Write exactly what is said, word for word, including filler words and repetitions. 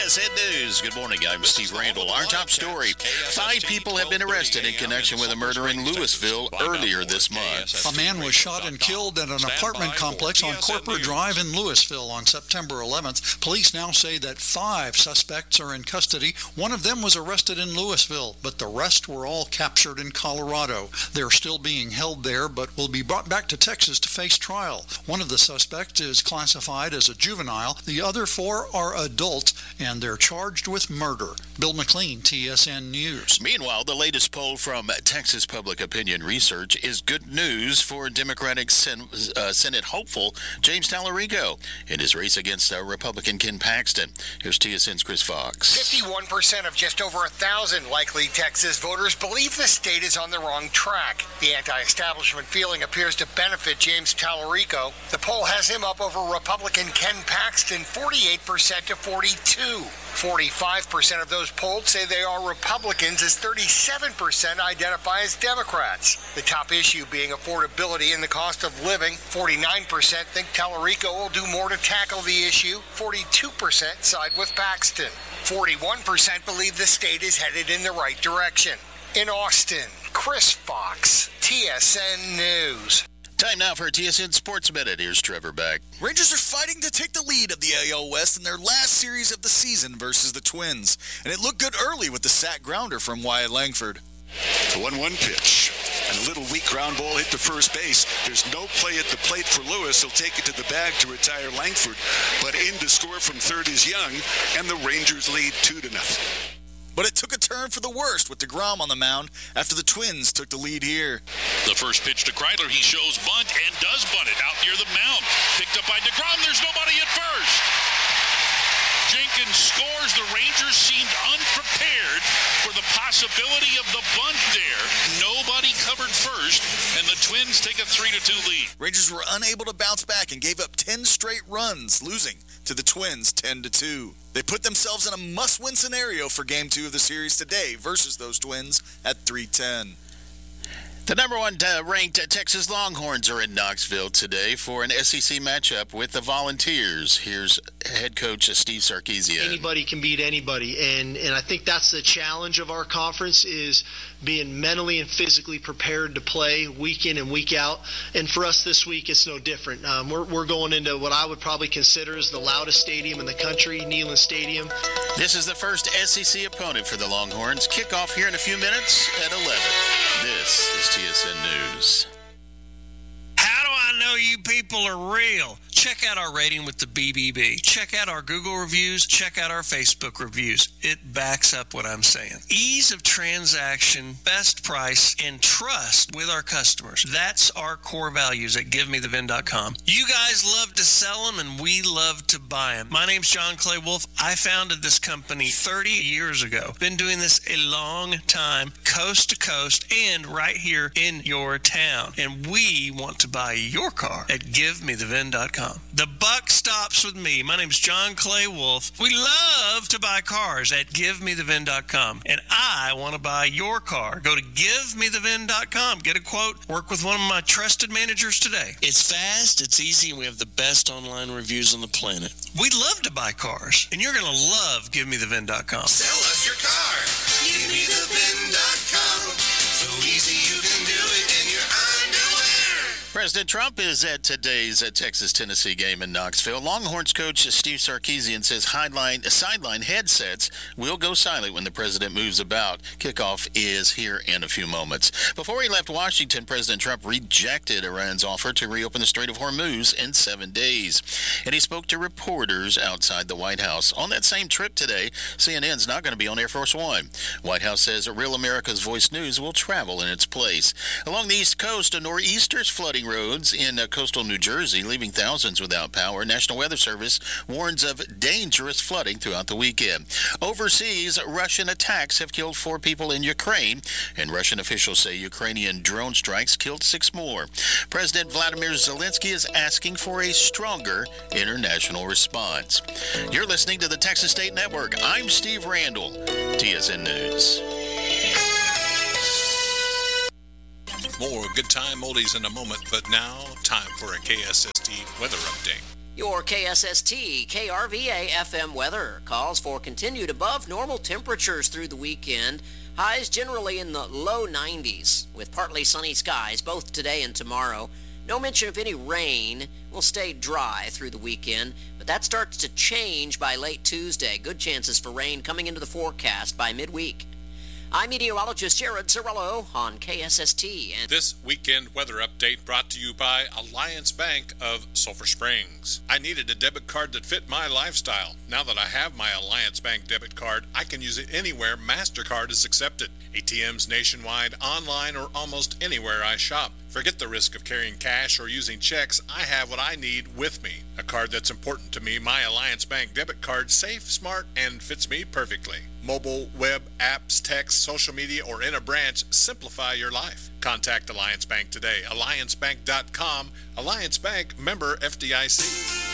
S N News. Good morning. I'm Steve Randall. Our top story. Five people have been arrested in connection with a murder in Louisville earlier this month. A man was shot and killed at an apartment complex on Corporate Drive in Louisville on September eleventh. Police now say that five suspects are in custody. One of them was arrested in Louisville, but the rest were all captured in Colorado. They're still being held there, but will be brought back to Texas to face trial. One of the suspects is classified as a juvenile. The other four are adults, and they're charged with murder. Bill McLean, T S N News. Meanwhile, the latest poll from Texas Public Opinion Research is good news for Democratic Sen- uh, Senate hopeful James Tallarico in his race against uh, Republican Ken Paxton. Here's T S N's Chris Fox. fifty-one percent of just over a thousand likely Texas voters believe the state is on the wrong track. The anti-establishment feeling appears to benefit James Tallarico. The poll has him up over Republican Ken Paxton, forty-eight percent to forty-two. forty-five percent of those polled say they are Republicans, as thirty-seven percent identify as Democrats. The top issue being affordability and the cost of living. forty-nine percent think Tallarico will do more to tackle the issue. forty-two percent side with Paxton. forty-one percent believe the state is headed in the right direction. In Austin, Chris Fox, T S N News. Time now for a T S N Sports Minute. Here's Trevor Beck. Rangers are fighting to take the lead of the A L West in their last series of the season versus the Twins. And it looked good early with the sack grounder from Wyatt Langford. The one one pitch. And a little weak ground ball hit the first base. There's no play at the plate for Lewis. He'll take it to the bag to retire Langford. But in to score from third is Young, and the Rangers lead two to nothing. But it took a turn for the worst with DeGrom on the mound after the Twins took the lead here. The first pitch to Kreidler, he shows bunt and does bunt it out near the mound. Picked up by DeGrom, there's nobody at first. Jenkins scores. The Rangers seemed unprepared for the possibility of the bunt there. Nobody covered first, and the Twins take a three to two lead. Rangers were unable to bounce back and gave up ten straight runs, losing to the Twins ten to two. They put themselves in a must-win scenario for Game two of the series today versus those Twins at three ten. The number one uh, ranked Texas Longhorns are in Knoxville today for an S E C matchup with the Volunteers. Here's head coach Steve Sarkisian. Anybody can beat anybody, and, and I think that's the challenge of our conference, is being mentally and physically prepared to play week in and week out. And for us this week, it's no different. Um, we're, we're going into what I would probably consider as the loudest stadium in the country, Neyland Stadium. This is the first S E C opponent for the Longhorns. Kickoff here in a few minutes at eleven. This is T S N News. How do I know you people are real? Check out our rating with the B B B. Check out our Google reviews. Check out our Facebook reviews. It backs up what I'm saying. Ease of transaction, best price, and trust with our customers. That's our core values at give me the vin dot com. You guys love to sell them, and we love to buy them. My name's John Clay Wolf. I founded this company thirty years ago. Been doing this a long time, coast to coast, and right here in your town. And we want to buy your car at give me the vin dot com. The buck stops with me. My name's John Clay Wolf. We love to buy cars at give me the vin dot com. And I want to buy your car. Go to give me the vin dot com. Get a quote. Work with one of my trusted managers today. It's fast, it's easy, and we have the best online reviews on the planet. We love to buy cars, and you're going to love give me the vin dot com. Sell us your car. give me the vin dot com. So easy you can do it in your underwear. President Trump is at today's uh, Texas-Tennessee game in Knoxville. Longhorns coach Steve Sarkisian says highline, sideline headsets will go silent when the president moves about. Kickoff is here in a few moments. Before he left Washington, President Trump rejected Iran's offer to reopen the Strait of Hormuz in seven days. And he spoke to reporters outside the White House. On that same trip today, C N N's not going to be on Air Force One. White House says Real America's Voice News will travel in its place. Along the East Coast, a nor'easter's flooding roads in uh, coastal New Jersey, leaving thousands without power. National Weather Service warns of dangerous flooding throughout the weekend. Overseas, Russian attacks have killed four people in Ukraine, and Russian officials say Ukrainian drone strikes killed six more. President Vladimir Zelensky is asking for a stronger international response. You're listening to the Texas State Network. I'm Steve Randall, T S N News. More good time oldies in a moment, but now time for a K S S T weather update. Your K S S T K R V A F M weather calls for continued above normal temperatures through the weekend. Highs generally in the low nineties with partly sunny skies both today and tomorrow. No mention of any rain. Will stay dry through the weekend, but that starts to change by late Tuesday. Good chances for rain coming into the forecast by midweek. I'm meteorologist Jared Cirillo on K S S T. And this weekend weather update brought to you by Alliance Bank of Sulphur Springs. I needed a debit card that fit my lifestyle. Now that I have my Alliance Bank debit card, I can use it anywhere MasterCard is accepted. A T Ms nationwide, online, or almost anywhere I shop. Forget the risk of carrying cash or using checks. I have what I need with me. A card that's important to me, my Alliance Bank debit card, safe, smart, and fits me perfectly. Mobile, web, apps, text, social media, or in a branch, simplify your life. Contact Alliance Bank today. alliance bank dot com. Alliance Bank, member F D I C.